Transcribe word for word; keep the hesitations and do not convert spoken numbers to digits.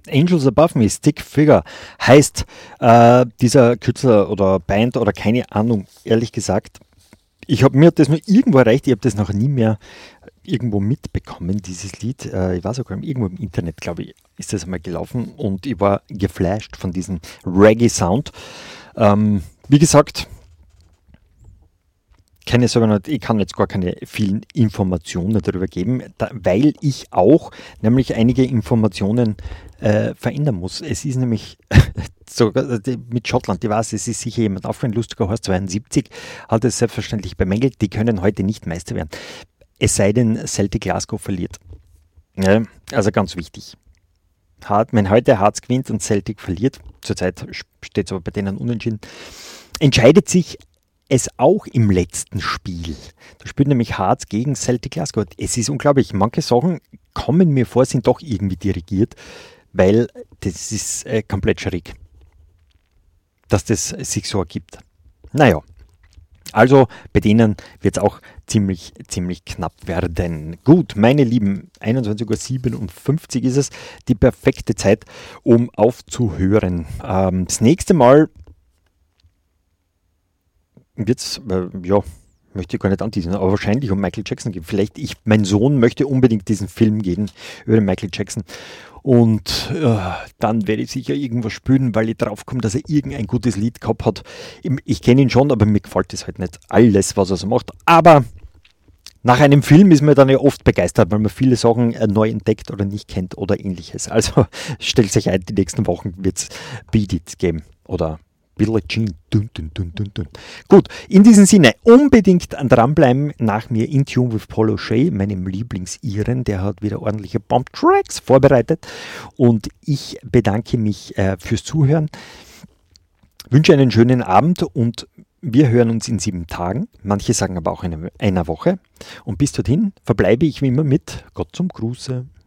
Angels Above Me, Stick Figure heißt äh, dieser Künstler oder Band oder keine Ahnung, ehrlich gesagt. Ich habe mir hat das nur irgendwo erreicht, ich habe das noch nie mehr irgendwo mitbekommen, dieses Lied. Äh, ich weiß sogar irgendwo im Internet, glaube ich, ist das einmal gelaufen und ich war geflasht von diesem Reggae-Sound. Ähm, wie gesagt, keine Sorge, ich kann jetzt gar keine vielen Informationen darüber geben, da, weil ich auch nämlich einige Informationen äh, verändern muss. Es ist nämlich sogar mit Schottland, ich weiß, es ist sicher jemand aufgefallen, lustiger Horst zweiundsiebzig hat es selbstverständlich bemängelt, die können heute nicht Meister werden. Es sei denn, Celtic Glasgow verliert. Ja, also ganz wichtig. Hart, wenn heute Hearts gewinnt und Celtic verliert, zurzeit steht es aber bei denen unentschieden, entscheidet sich es auch im letzten Spiel. Da spielt nämlich Hearts gegen Celtic Glasgow. Es ist unglaublich. Manche Sachen kommen mir vor, sind doch irgendwie dirigiert, weil das ist äh, komplett schräg, dass das sich so ergibt. Naja, also bei denen wird es auch ziemlich, ziemlich knapp werden. Gut, meine Lieben, einundzwanzig Uhr siebenundfünfzig ist es, die perfekte Zeit, um aufzuhören. Ähm, das nächste Mal jetzt, äh, ja, möchte ich gar nicht anteasen, aber wahrscheinlich um Michael Jackson gehen. Vielleicht, ich, mein Sohn möchte unbedingt diesen Film gehen über Michael Jackson und äh, dann werde ich sicher irgendwas spüren, weil ich drauf komme, dass er irgendein gutes Lied gehabt hat. Ich, ich kenne ihn schon, aber mir gefällt das halt nicht alles, was er so macht. Aber nach einem Film ist man dann ja oft begeistert, weil man viele Sachen äh, neu entdeckt oder nicht kennt oder ähnliches. Also stellt sich ein, die nächsten Wochen wird es Beat It geben oder Billie Jean. Dun, dun, dun, dun, dun. Gut, in diesem Sinne unbedingt dranbleiben. Nach mir In Tune with Paul O'Shea, meinem Lieblings-Iren. Der hat wieder ordentliche Bomb-Tracks vorbereitet. Und ich bedanke mich äh, fürs Zuhören. Wünsche einen schönen Abend und wir hören uns in sieben Tagen. Manche sagen aber auch in einer Woche. Und bis dorthin verbleibe ich wie immer mit Gott zum Gruße.